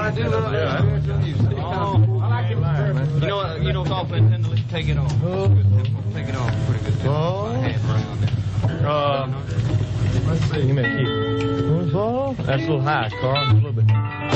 I do. Yeah. You know, it's awful intended. Take it off. Take it off. Pretty good. Let's see. You may keep. That's a little high, Carl. A little bit.